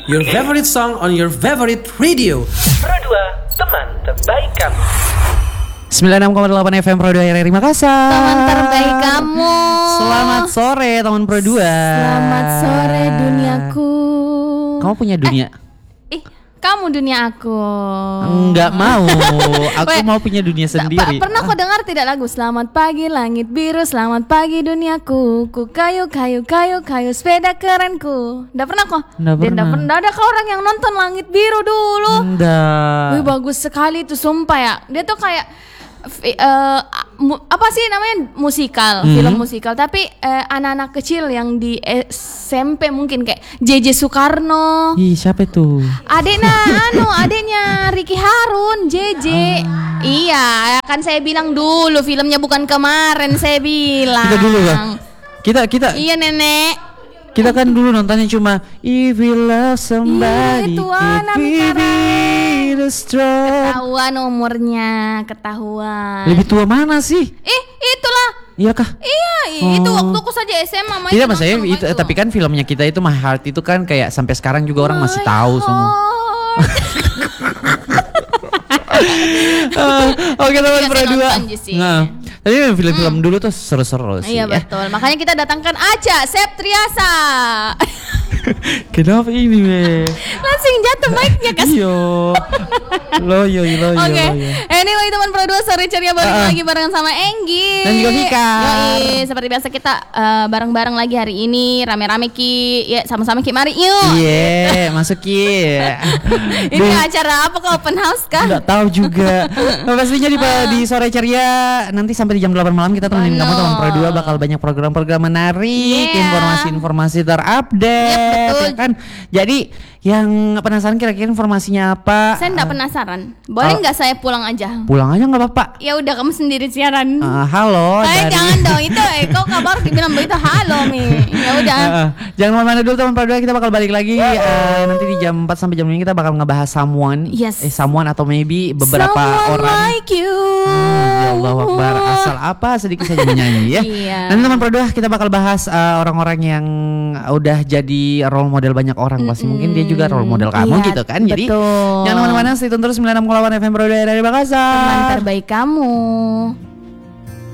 your favorite song on your favorite radio. Pro 2, teman terbaik kamu. 96,8 FM Pro 2 RRI Makassar. Teman terbaik kamu. Selamat sore teman Pro 2. Selamat sore duniaku. Kamu punya dunia? Kamu dunia aku. Enggak mau. Aku Weh, mau punya dunia sendiri. Pernah kau dengar tidak lagu Selamat pagi langit biru, selamat pagi duniaku, ku kayu sepeda kerenku. Nggak pernah kok? Nggak pernah. Nggak ada kau orang yang nonton langit biru dulu? Enggak. Wih, bagus sekali itu sumpah ya. Dia tuh kayak apa sih namanya, musikal, film musikal, tapi anak-anak kecil yang di SMP mungkin kayak JJ Soekarno. Ih, siapa itu? Adiknya Ricky Harun, JJ. Iya, kan saya bilang dulu filmnya bukan kemarin saya bilang. Kita dulu kan. Kita. Iya, Nenek. Kita kan dulu nontonnya cuma If you love somebody Itu could be the strong. Ketahuan umurnya, ketahuan. Lebih tua mana sih? Itulah. Iya kah? Iya, itu waktu aku saja SMA main. Tidak, maksudnya itu, tapi kan filmnya kita itu My Heart itu kan kayak sampai sekarang juga orang masih tahu semua. Oke teman Pro 2. Nah, tapi film-film dulu tuh seru-seru sih. Iya betul. Makanya kita datangkan Aca Septriasa. Kenapa ini, Be? Langsung jatuh mic-nya kan. Loyo. Oke. Anyway teman Pro 2, sore ceria balik lagi barengan sama Enggi dan juga Vika. Yoi, seperti biasa kita bareng-bareng lagi hari ini, rame-rame Ki. Ya, sama-sama Ki, mari yuk. Iya, masuk Ki. Ini acara apa kah, open house kah? Enggak tahu juga. Pastinya di sore ceria nanti sampai di jam 8 malam kita temenin kamu teman Pro 2, bakal banyak program-program menarik, informasi-informasi terupdate. Betul. Ya kan? Jadi yang penasaran kira-kira informasinya apa? Saya enggak penasaran. Boleh enggak saya pulang aja? Pulang aja enggak apa-apa. Ya udah, kamu sendiri siaran. Halo. Jangan dong, itu kok kabar bilang begitu halo Mi. Ya udah. Jangan kemana-mana dulu teman Pro 2, kita bakal balik lagi nanti di jam 4 sampai jam 5 kita bakal ngebahas someone. Yes. Someone atau maybe beberapa Someone orang. like you. Ya Allah Akbar, asal apa sedikit saja menyanyi ya. Iya. Nanti teman Pro 2 kita bakal bahas orang-orang yang udah jadi role model banyak orang. Pasti mungkin dia juga role model kamu Iya, gitu kan. Jadi betul. jangan kemana-mana, stay tune terus 96,8 FM Pro 2 dari Makassar. Teman terbaik kamu.